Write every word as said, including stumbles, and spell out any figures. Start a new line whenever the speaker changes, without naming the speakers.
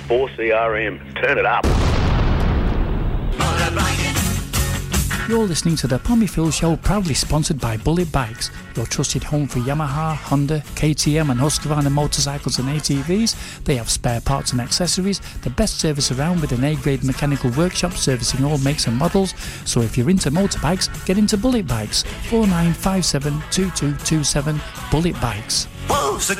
four C R M. Turn it up.
You're listening to the Pommy Phil Show, proudly sponsored by Bullet Bikes, your trusted home for Yamaha, Honda, K T M and Husqvarna motorcycles and A T Vs. They have spare parts and accessories, the best service around with an A-grade mechanical workshop servicing all makes and models. So if you're into motorbikes, get into Bullet Bikes. four nine five seven two two two seven Bullet Bikes.